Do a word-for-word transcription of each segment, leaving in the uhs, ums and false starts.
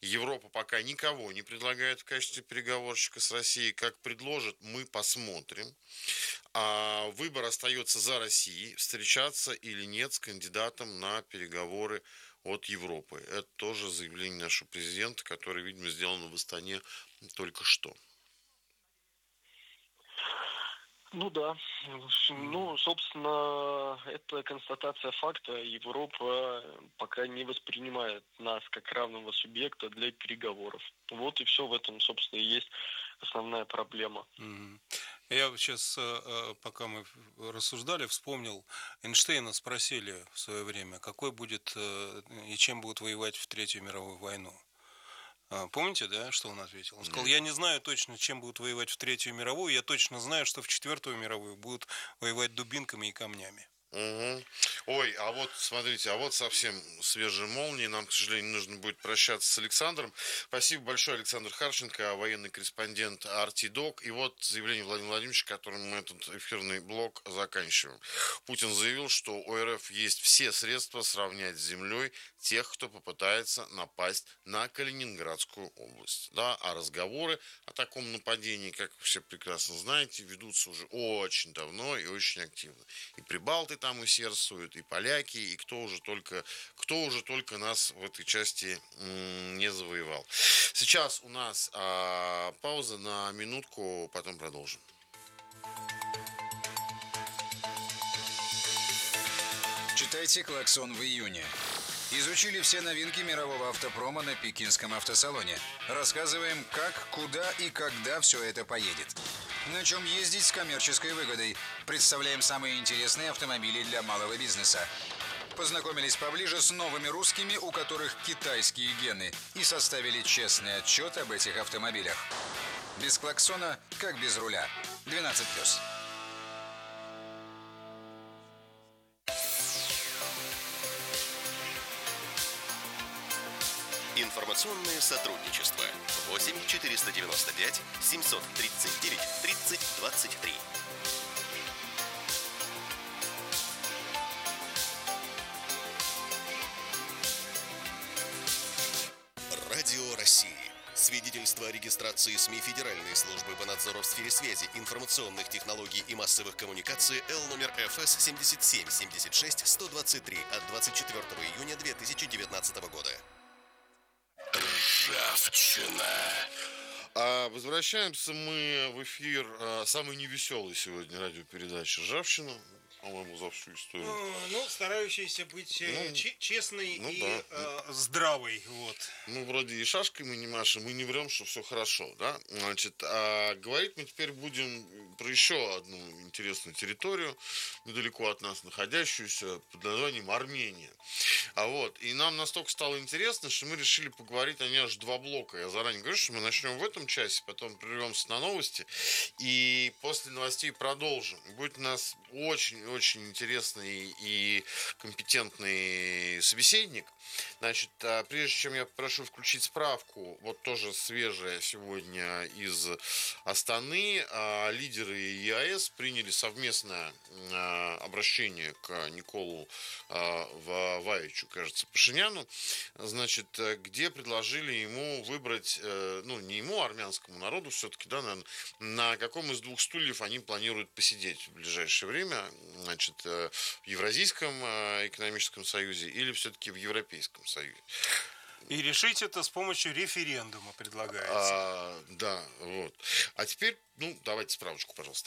Европа пока никого не предлагает в качестве переговорщика с Россией. Как предложат, мы посмотрим. А выбор остается за Россией, встречаться или нет с кандидатом на переговоры от Европы. Это тоже заявление нашего президента, которое, видимо, сделано в Астане только что. Ну да. Ну, собственно, это констатация факта. Европа пока не воспринимает нас как равного субъекта для переговоров. Вот и все в этом, собственно, и есть основная проблема. Мгм. Я вот сейчас, пока мы рассуждали, вспомнил, Эйнштейна спросили в свое время, какой будет э, и чем будут воевать в Третью мировую войну. А, Помните, да, что он ответил? Он сказал, Нет. я не знаю точно, чем будут воевать в Третью мировую, я точно знаю, что в Четвертую мировую будут воевать дубинками и камнями. Угу. Ой, а вот смотрите, а вот совсем свежие молнии. Нам, к сожалению, нужно будет прощаться с Александром. Спасибо большое, Александр Харченко, военный корреспондент Артидок. И вот заявление Владимира Владимировича, которым мы этот эфирный блок заканчиваем. Путин заявил, что у РФ есть все средства сравнять с землей тех, кто попытается напасть на Калининградскую область. Да, а разговоры о таком нападении, как вы все прекрасно знаете, ведутся уже очень давно и очень активно. И прибалты там усердствуют, и поляки, и кто уже только, кто уже только нас в этой части м, не завоевал. Сейчас у нас а, пауза на минутку, потом продолжим. Читайте «Клаксон» в июне. Изучили все новинки мирового автопрома на Пекинском автосалоне. Рассказываем, как, куда и когда все это поедет. На чем ездить с коммерческой выгодой. Представляем самые интересные автомобили для малого бизнеса. Познакомились поближе с новыми русскими, у которых китайские гены, и составили честный отчет об этих автомобилях. Без клаксона, как без руля. двенадцать плюс. Информационное сотрудничество. восемь четыреста девяносто пять семьсот тридцать девять тридцать двадцать три. Радио России. Свидетельство о регистрации СМИ Федеральной службы по надзору в сфере связи, информационных технологий и массовых коммуникаций Л номер Ф С семьдесят семь семьдесят шесть сто двадцать три от двадцать четвёртого июня две тысячи девятнадцатого года. Ржавчина. А возвращаемся мы в эфир а, самой невеселой сегодня радиопередачи «Ржавчина», по-моему, за всю историю. Ну, старающийся быть Ну, че- честной ну и да. э, здравой. Вот. Ну, вроде и шашкой мы не машем, мы не врем, что все хорошо, да? Значит, а говорить мы теперь будем про еще одну интересную территорию, недалеко от нас находящуюся, под названием Армения. А вот, и нам настолько стало интересно, что мы решили поговорить о ней аж два блока. Я заранее говорю, что мы начнем в этом часе, потом прервемся на новости, и после новостей продолжим. Будет у нас очень-очень интересный и компетентный собеседник. Значит, прежде чем я попрошу включить справку, вот тоже свежая сегодня из Астаны, лидеры ЕАЭС приняли совместное обращение к Николу Ваевичу, кажется, Пашиняну, значит, где предложили ему выбрать, ну, не ему, а армянскому народу все-таки, да, наверное, на каком из двух стульев они планируют посидеть в ближайшее время, значит, в Евразийском экономическом союзе или все-таки в Европейском Союзе. И решить это с помощью референдума предлагается. А, да, вот. А теперь, ну, давайте справочку, пожалуйста.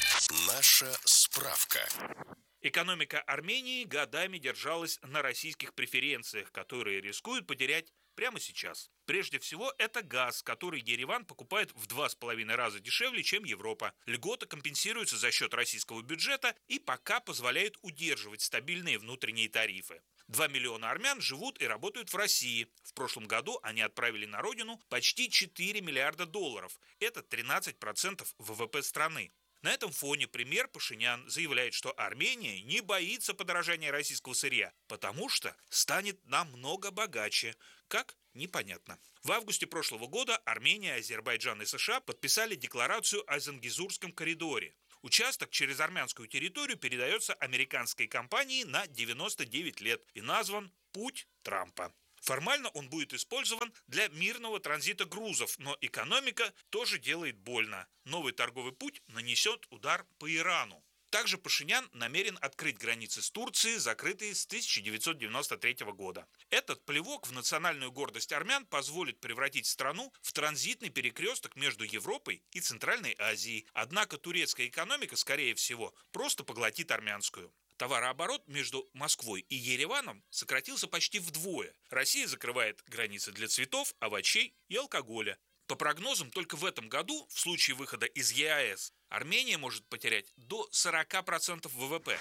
Наша справка. Экономика Армении годами держалась на российских преференциях, которые рискуют потерять прямо сейчас. Прежде всего, это газ, который Ереван покупает в два с половиной раза дешевле, чем Европа. Льгота компенсируется за счет российского бюджета и пока позволяет удерживать стабильные внутренние тарифы. Два миллиона армян живут и работают в России. В прошлом году они отправили на родину почти четыре миллиарда долларов. Это тринадцать процентов вэ вэ пэ страны. На этом фоне премьер Пашинян заявляет, что Армения не боится подорожания российского сырья, потому что станет намного богаче. Как? Непонятно. В августе прошлого года Армения, Азербайджан и США подписали декларацию о Зангезурском коридоре. Участок через армянскую территорию передается американской компании на девяносто девять лет и назван «Путь Трампа». Формально он будет использован для мирного транзита грузов, но экономика тоже делает больно. Новый торговый путь нанесет удар по Ирану. Также Пашинян намерен открыть границы с Турцией, закрытые с тысяча девятьсот девяносто третьего года. Этот плевок в национальную гордость армян позволит превратить страну в транзитный перекресток между Европой и Центральной Азией. Однако турецкая экономика, скорее всего, просто поглотит армянскую. Товарооборот между Москвой и Ереваном сократился почти вдвое. Россия закрывает границы для цветов, овощей и алкоголя. По прогнозам, только в этом году, в случае выхода из ЕАЭС, Армения может потерять до сорок процентов ВВП.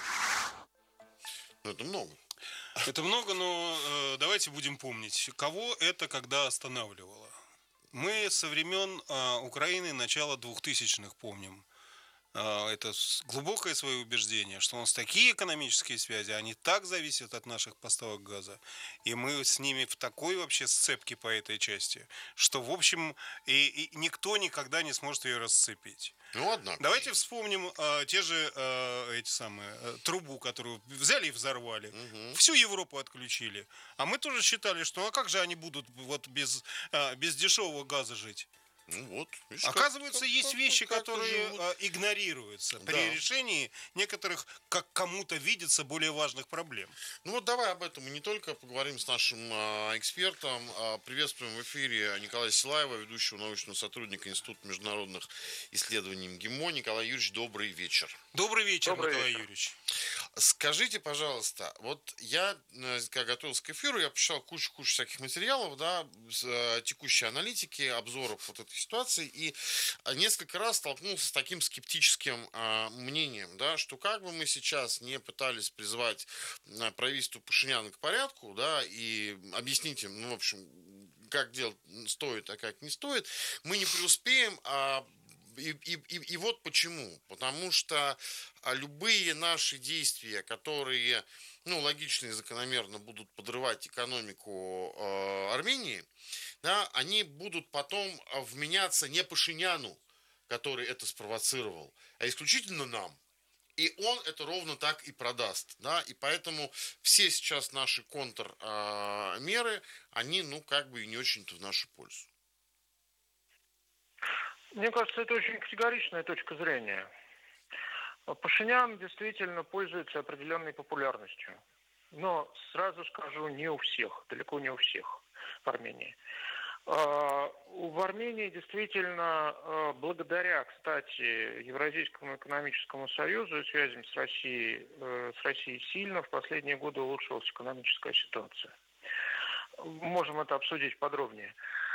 Это много. Это много, но э, давайте будем помнить, кого это когда останавливало. Мы со времен э, Украины начала двухтысячных помним. Э, это глубокое свое убеждение, что у нас такие экономические связи, они так зависят от наших поставок газа, и мы с ними в такой вообще сцепке по этой части, что, в общем, и, и никто никогда не сможет ее расцепить. Ну, однако. Давайте вспомним э, те же э, эти самые э, трубу, которую взяли и взорвали. Угу. Всю Европу отключили. А мы тоже считали, что а как же они будут вот без, э, без дешевого газа жить? Ну вот. Видишь, Оказывается, как, есть как, вещи, как которые живут. игнорируются Да. при решении некоторых, как кому-то видится, более важных проблем. Ну вот давай об этом мы не только поговорим с нашим а, экспертом. А, приветствуем в эфире Николая Силаева, ведущего научного сотрудника Института международных исследований МГИМО. Николай Юрьевич, добрый вечер. Добрый вечер, Добрый Николай вечер. Юрьевич. Скажите, пожалуйста, вот я, когда готовился к эфиру, я почитал кучу-кучу всяких материалов, да, с, э, текущей аналитики, обзоров вот этой ситуации, и несколько раз столкнулся с таким скептическим э, мнением, да, что как бы мы сейчас не пытались призвать э, правительство Пашиняна к порядку, да, и объяснить им, ну, в общем, как делать стоит, а как не стоит, мы не преуспеем, а И, и, и, и вот почему. Потому что любые наши действия, которые, ну, логично и закономерно будут подрывать экономику э, Армении, да, они будут потом вменяться не Пашиняну, который это спровоцировал, а исключительно нам. И он это ровно так и продаст. Да? И поэтому все сейчас наши контрмеры, э, они, ну, как бы и не очень-то в нашу пользу. Мне кажется, это очень категоричная точка зрения. Пашинян действительно пользуется определенной популярностью. Но сразу скажу, не у всех, далеко не у всех в Армении. В Армении действительно, благодаря, кстати, Евразийскому экономическому союзу и связям с Россией, с Россией сильно в последние годы улучшилась экономическая ситуация. Можем это обсудить подробнее.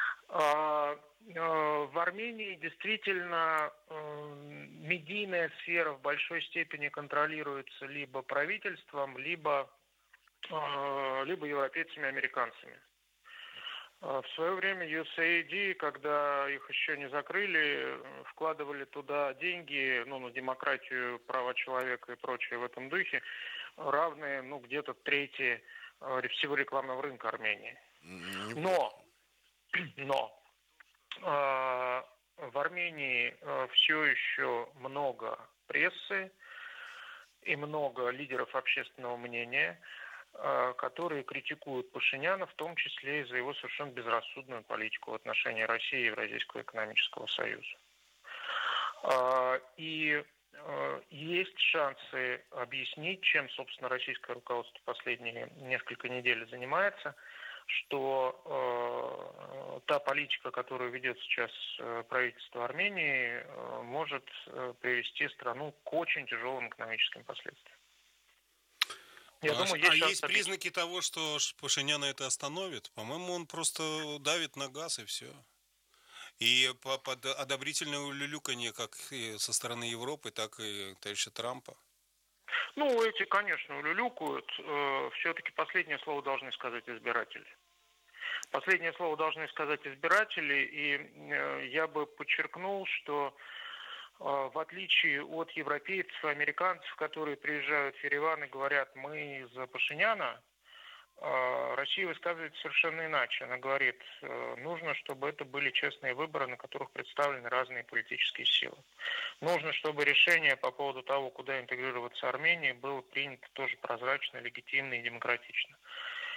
В Армении действительно медийная сфера в большой степени контролируется либо правительством, либо, либо европейцами, американцами. В свое время ю эс эй ай ди, когда их еще не закрыли, вкладывали туда деньги, ну, на демократию, права человека и прочее в этом духе, равные, ну, где-то трети всего рекламного рынка Армении. Но Но э, в Армении э, все еще много прессы и много лидеров общественного мнения, э, которые критикуют Пашиняна, в том числе и за его совершенно безрассудную политику в отношении России и Евразийского экономического союза. Э, и э, есть шансы объяснить, чем, собственно, российское руководство последние несколько недель занимается, что э, та политика, которую ведет сейчас э, правительство Армении, э, может э, привести страну к очень тяжелым экономическим последствиям. Я а думаю, есть, а шанс есть объяснить. признаки того, что Пашиняна это остановит? По-моему, он просто давит на газ и все. И под одобрительное улюлюканье как со стороны Европы, так и товарища Трампа. Ну, эти, конечно, улюлюкают. Все-таки последнее слово должны сказать избиратели. Последнее слово должны сказать избиратели, и я бы подчеркнул, что в отличие от европейцев и американцев, которые приезжают в Ереван и говорят, мы за Пашиняна, Россия высказывается совершенно иначе. Она говорит, нужно, чтобы это были честные выборы, на которых представлены разные политические силы. Нужно, чтобы решение по поводу того, куда интегрироваться Армении, было принято тоже прозрачно, легитимно и демократично.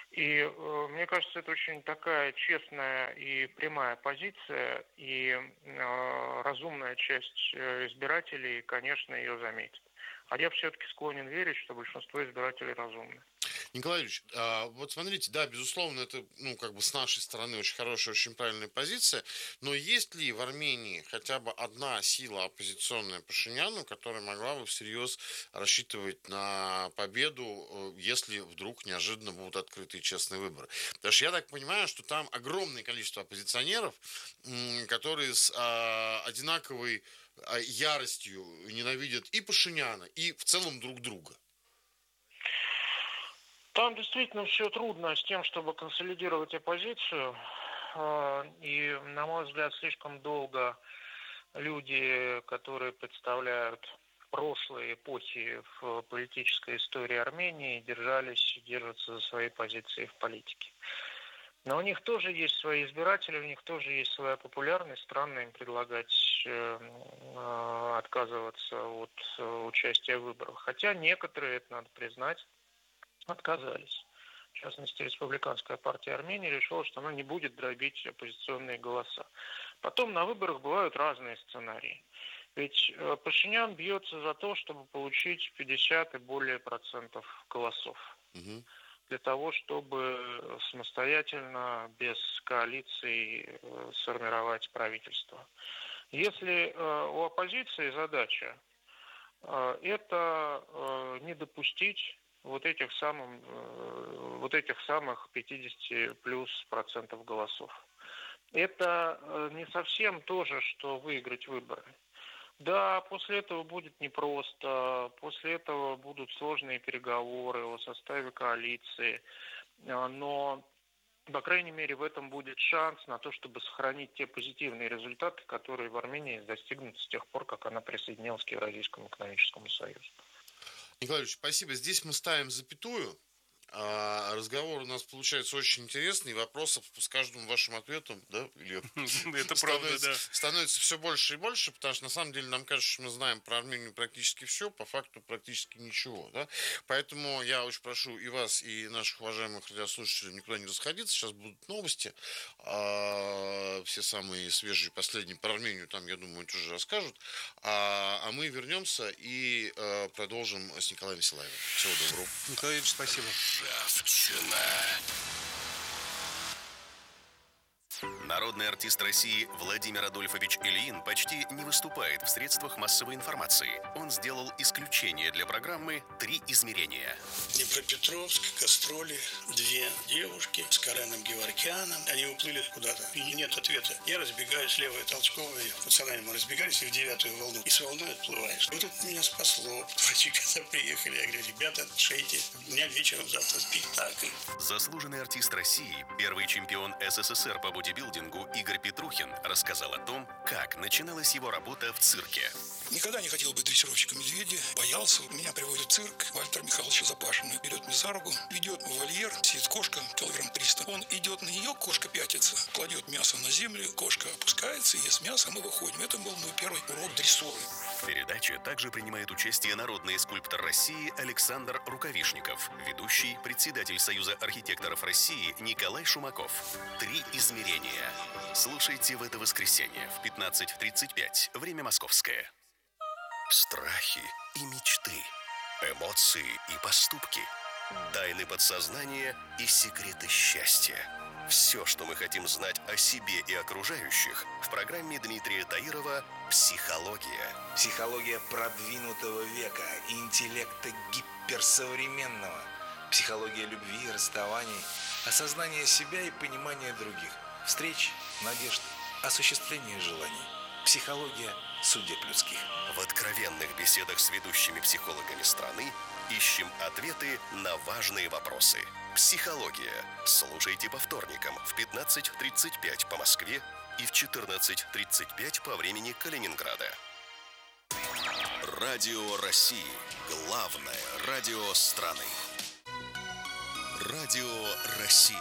И э, мне кажется, это очень такая честная и прямая позиция, и э, разумная часть э, избирателей, конечно, ее заметит. А я все-таки склонен верить, что большинство избирателей разумны. Николай Юрьевич, а, вот смотрите, да, безусловно, это, ну, как бы с нашей стороны очень хорошая, очень правильная позиция, но есть ли в Армении хотя бы одна сила оппозиционная Пашиняну, которая могла бы всерьез рассчитывать на победу, если вдруг неожиданно будут открыты и честные выборы? Потому что я так понимаю, что там огромное количество оппозиционеров, которые с а, одинаковой яростью ненавидят и Пашиняна, и в целом друг друга. Там действительно все трудно с тем, чтобы консолидировать оппозицию. И, на мой взгляд, слишком долго люди, которые представляют прошлые эпохи в политической истории Армении, держались и держатся за свои позиции в политике. Но у них тоже есть свои избиратели, у них тоже есть своя популярность. Странно им предлагать отказываться от участия в выборах. Хотя некоторые, это надо признать, отказались. В частности, Республиканская партия Армении решила, что она не будет дробить оппозиционные голоса. Потом на выборах бывают разные сценарии. Ведь Пашинян бьется за то, чтобы получить пятьдесят и более процентов голосов. Угу. Для того, чтобы самостоятельно, без коалиции, сформировать правительство. Если у оппозиции задача это не допустить вот этих, самых, вот этих самых пятьдесят плюс процентов голосов. Это не совсем то же, что выиграть выборы. Да, после этого будет непросто, после этого будут сложные переговоры о составе коалиции, но, по крайней мере, в этом будет шанс на то, чтобы сохранить те позитивные результаты, которые в Армении достигнуты с тех пор, как она присоединилась к Евразийскому экономическому союзу. Николай Ильич, спасибо. Здесь мы ставим запятую. Разговор у нас получается очень интересный. Вопросов с каждым вашим ответом, да, Илья? Это правда, да. Становится все больше и больше, потому что на самом деле нам кажется, что мы знаем про Армению практически все, по факту практически ничего, да. Поэтому я очень прошу и вас, и наших уважаемых радиослушателей никуда не расходиться. Сейчас будут новости, все самые свежие, последние про Армению, там, я думаю, тоже расскажут. А мы вернемся и продолжим с Николаем Силаевым. Всего доброго. Николай Ильич, спасибо. Народный артист России Владимир Адольфович Ильин почти не выступает в средствах массовой информации. Он сделал исключение для программы «Три измерения». Днепропетровск, гастроли, две девушки с Кареном Геворкяном. Они уплыли куда-то, и нет ответа. Я разбегаюсь, левая толчковая. Пацанами мы разбегались в девятую волну. И с волной отплываешь. Вот это меня спасло. Врачи, когда приехали, я говорю, ребята, шейте. У меня вечером завтра спектакль. Заслуженный артист России, первый чемпион СССР по бодибилдингу Игорь Петрухин рассказал о том, как начиналась его работа в цирке. Никогда не хотел быть дрессировщиком медведя, боялся. Меня приводит в цирк, Вальтер Михайлович Запашин берет меня за руку, ведет в вольер, сидит кошка, килограмм триста. Он идет на нее, кошка пятится, кладет мясо на землю, кошка опускается, ест мясо, мы выходим. Это был мой первый урок дрессуры. В передаче также принимает участие народный скульптор России Александр Рукавишников, ведущий, председатель Союза архитекторов России Николай Шумаков. «Три измерения». Слушайте в это воскресенье в пятнадцать тридцать пять. Время московское. Страхи и мечты, эмоции и поступки, тайны подсознания и секреты счастья. Все, что мы хотим знать о себе и окружающих, в программе Дмитрия Таирова «Психология». Психология продвинутого века, интеллекта гиперсовременного. Психология любви и расставаний, осознание себя и понимание других. Встреч, надежд, осуществление желаний. Психология судеб людских. В откровенных беседах с ведущими психологами страны ищем ответы на важные вопросы. «Психология». Слушайте по вторникам в пятнадцать тридцать пять по Москве и в четырнадцать тридцать пять по времени Калининграда. Радио России. Главное радио страны. Радио России.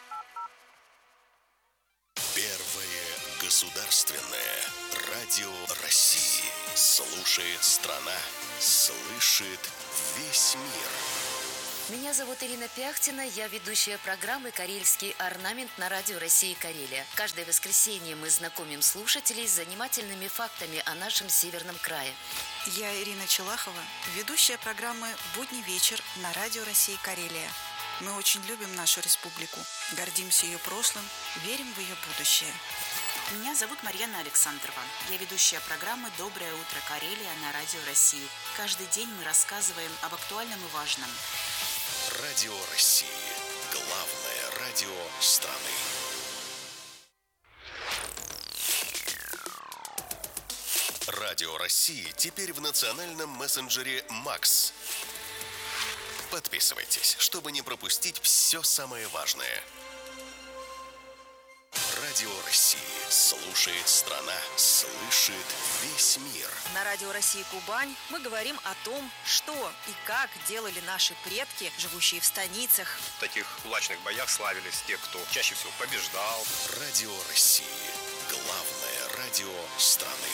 Первое государственное радио России. Слушает страна, слышит весь мир. Меня зовут Ирина Пяхтина, я ведущая программы «Карельский орнамент» на радио России Карелия. Каждое воскресенье мы знакомим слушателей с занимательными фактами о нашем северном крае. Я Ирина Челахова, ведущая программы «Будний вечер» на радио России Карелия. Мы очень любим нашу республику, гордимся ее прошлым, верим в ее будущее. Меня зовут Марьяна Александрова. Я ведущая программы «Доброе утро, Карелия» на радио России. Каждый день мы рассказываем об актуальном и важном. Радио России. Главное радио страны. Радио России теперь в национальном мессенджере «Макс». Подписывайтесь, чтобы не пропустить все самое важное. Радио России. Слушает страна, слышит весь мир. На радио России Кубань мы говорим о том, что и как делали наши предки, живущие в станицах. В таких кулачных боях славились те, кто чаще всего побеждал. Радио России. Главное радио страны.